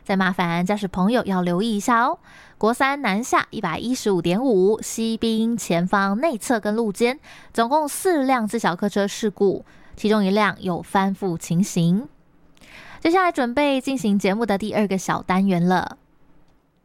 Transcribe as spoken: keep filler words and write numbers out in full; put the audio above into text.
再麻烦驾驶朋友要留意一下哦。国三南下 一百一十五点五 西滨前方内侧跟路肩，总共四辆自小客车事故，其中一辆有翻覆情形。接下来准备进行节目的第二个小单元了。